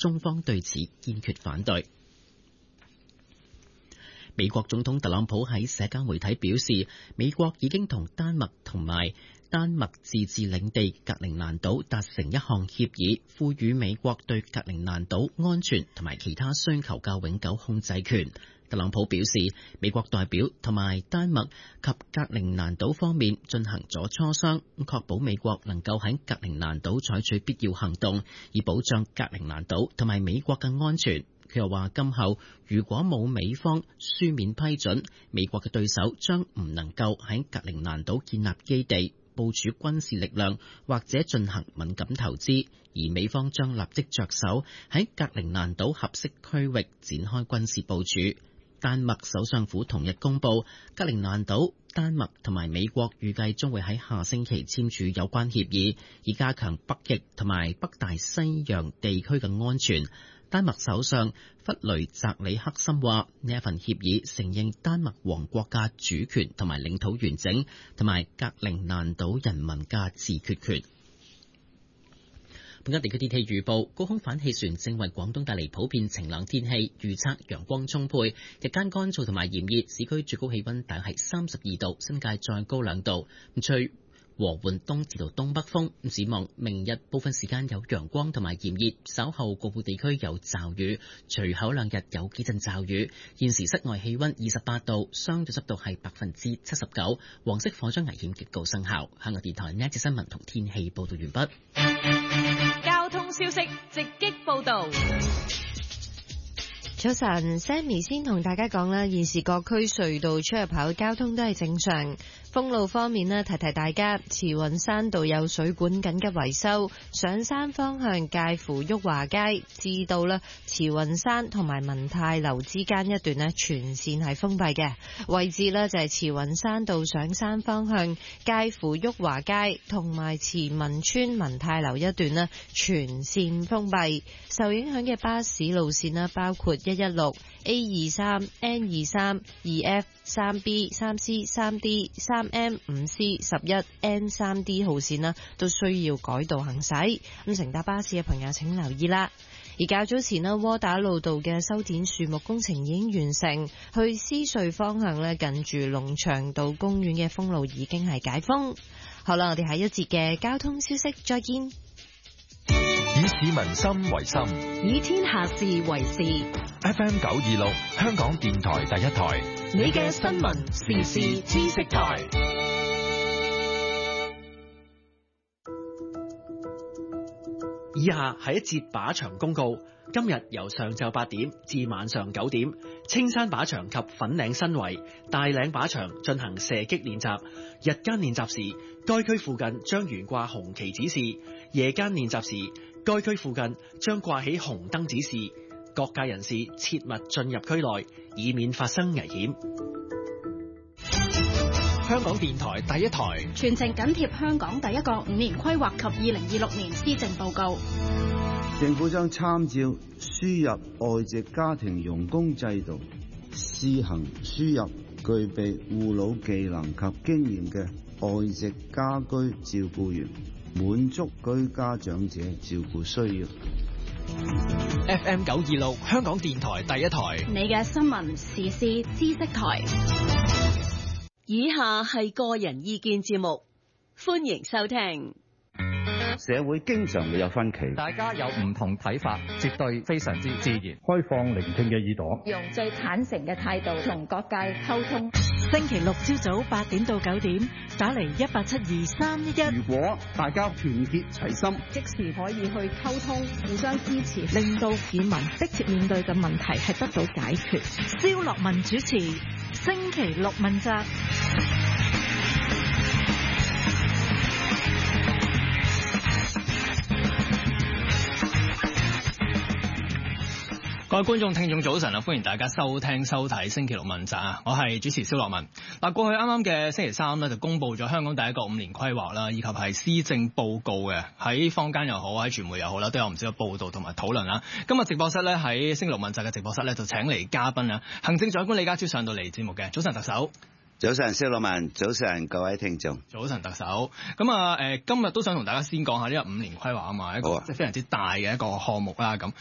中方對此堅決反對。美國總統特朗普喺社交媒體表示，美國已經同丹麥同埋丹麥自治領地格陵蘭島達成一項協議，賦予美國對格陵蘭島安全同埋其他需求嘅永久控制權。特朗普表示，美國代表同埋丹麥及格陵蘭島方面進行咗磋商，確保美國能夠喺格陵蘭島採取必要行動，以保障格陵蘭島同埋美國嘅安全。佢又話，今後如果冇美方書面批准，美國嘅對手將唔能夠喺格陵蘭島建立基地、部署軍事力量或者進行敏感投資，而美方將立即着手喺格陵蘭島合適區域展開軍事部署。丹麥首相府同日公布，格陵蘭島、丹麥同埋美國預計將會喺下星期簽署有關協議，以加強北極同埋北大西洋地區嘅安全。丹麥首相弗雷澤里克森話，呢一份協議承認丹麥王國嘅主權同埋領土完整，同埋格陵蘭島人民嘅自決權。本港地區天氣預報，高空反氣旋正為廣東帶嚟普遍晴朗天氣，預測陽光充沛，日間乾燥同埋炎熱，市區最高氣溫大約係32度，新界再高2度。吹和緩東至到東北風，展望明日部分時間有陽光同埋炎熱，稍後局部地區有驟雨，隨後2日有幾陣驟雨。現時室外氣溫28度，相對濕度係79%，黃色火災危險極告生效。香港電台呢一節新聞同天氣報道完畢。 交通消息直擊報道。 早晨 ，Sammy 先同大家講啦，現時各區隧道出入口交通都係正常。封路方面呢，提提大家，慈雲山道有水管緊急維修，上山方向介乎旭華街至到啦慈雲山同埋文泰樓之間一段呢，全線係封閉嘅。位置呢就係慈雲山道上山方向介乎旭華街同埋慈文村文泰樓一段呢，全線封閉。受影響嘅巴士路線呢，包括116、A23、N23、2F、3B、3C、3D、3M、5C、11、N3D 號線啦，都需要改道行駛。咁乘搭巴士嘅朋友請留意啦。而較早前呢，窩打老道嘅修剪樹木工程已經完成，去獅隧方向呢，近住龍翔道公園嘅封路已經係解封。好啦，我哋下一節嘅交通消息再見。 以市民心為心， 以天下事為事。 FM 926，香港電台第一台， 你嘅新聞時事知識台。 以下係一節靶場公告。今日由上晝8點至晚上9點，青山靶場及粉嶺新圍、大嶺靶場進行射擊練習。日間練習時，該區附近將懸掛紅旗指示；夜間練習時，該區附近將掛起紅燈指示。各界人士切勿進入區內，以免發生危險。香港電台第一台， 全程緊貼香港第一個5年規劃及2026年施政報告。 政府將參照輸入外籍家庭傭工制度，試行輸入具備護老技能及經驗嘅外籍家居照顧員，滿足居家長者照顧需要。 FM 926，香港電台第一台， 你嘅新聞時事知識台。 以下係個人意見節目，歡迎收聽。 社會經常會有分歧， 大家有唔同睇法，絕對非常之自然。 開放聆聽嘅耳朵， 用最坦誠嘅態度同各界溝通。 星期六朝早8點到9點，打嚟1872311。 如果大家團結齊心， 即時可以去溝通，互相支持， 令到市民迫切面對嘅問題係得到解決。蕭樂文主持，星期六問責。 各位觀眾聽眾早晨啊，歡迎大家收聽收睇星期六問責啊！我係主持蕭樂文。嗱，過去啱啱嘅星期三咧就公布咗香港第一個5年規劃啦，以及係施政報告嘅，喺坊間又好，喺傳媒又好啦，都有唔少嘅報道同埋討論啦。今日直播室咧喺星期六問責嘅直播室咧就請嚟嘉賓啊，行政長官李家超上到嚟節目嘅。早晨特首。 早晨，蕭樂文，早晨各位聽眾。 早晨特首。咁啊，今日都想同大家先講下呢個5年規劃啊嘛，一個即係非常之大嘅一個項目啦。咁